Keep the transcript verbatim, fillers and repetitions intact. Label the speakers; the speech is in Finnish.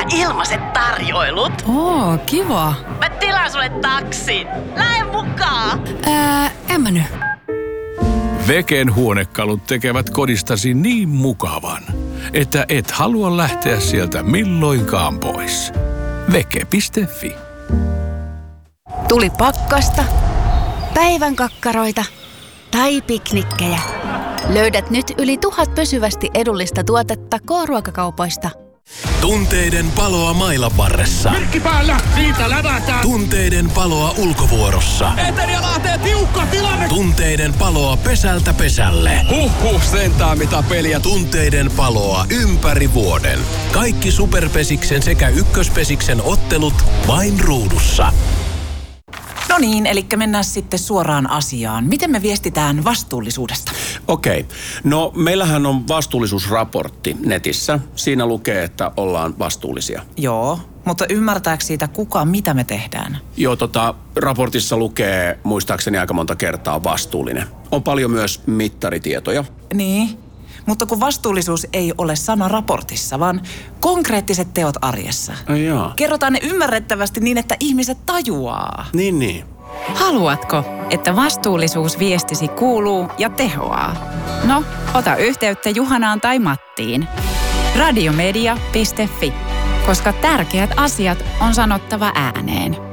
Speaker 1: ilmaiset tarjoilut.
Speaker 2: Oo, kiva.
Speaker 1: Mä tilaan sulle taksin. Lähde mukaan.
Speaker 2: Ää, en mä nyt.
Speaker 3: Veken huonekalut tekevät kodistasi niin mukavan, että et halua lähteä sieltä milloinkaan pois. Veke piste fi.
Speaker 4: Tuli pakkasta, päivän kakkaroita tai piknikkejä. Löydät nyt yli tuhat pysyvästi edullista tuotetta K-ruokakaupoista.
Speaker 5: Tunteiden paloa mailan varressa.
Speaker 6: Merkki päällä, siitä lävätään.
Speaker 5: Tunteiden paloa ulkovuorossa.
Speaker 6: Eteri Lahteen tiukka tilanne.
Speaker 5: Tunteiden paloa pesältä pesälle.
Speaker 6: Huhhuh, sentään mitä peliä.
Speaker 5: Tunteiden paloa ympäri vuoden. Kaikki Superpesiksen sekä Ykköspesiksen ottelut vain ruudussa.
Speaker 7: No niin, eli mennään sitten suoraan asiaan. Miten me viestitään vastuullisuudesta?
Speaker 8: Okei. No meillähän on vastuullisuusraportti netissä. Siinä lukee, että ollaan vastuullisia.
Speaker 7: Joo, mutta ymmärtääkö siitä kuka, mitä me tehdään?
Speaker 8: Joo, tota, raportissa lukee muistaakseni aika monta kertaa vastuullinen. On paljon myös mittaritietoja.
Speaker 7: Niin, mutta kun vastuullisuus ei ole sana raportissa, vaan konkreettiset teot arjessa.
Speaker 8: Ai jaa.
Speaker 7: Kerrotaan ne ymmärrettävästi niin, että ihmiset tajuaa.
Speaker 8: Niin, niin.
Speaker 2: Haluatko, että vastuullisuusviestisi kuuluu ja tehoaa? No, ota yhteyttä Juhanaan tai Mattiin. radiomedia piste fi, koska tärkeät asiat on sanottava ääneen.